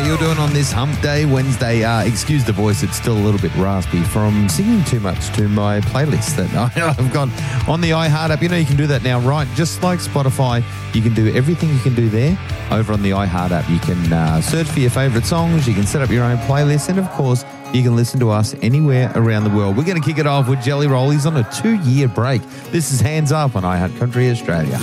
you're doing on this Hump Day Wednesday? Excuse the voice, it's still a little bit raspy from singing too much to my playlist that I've got on the iHeart app. You know, you can do that now, right? Just like Spotify, you can do everything you can do there over on the iHeart app. You can search for your favourite songs, you can set up your own playlist, and of course, you can listen to us anywhere around the world. We're going to kick it off with Jelly Roll. He's on a 2-year break. This is Hands Up on iHeart Country Australia.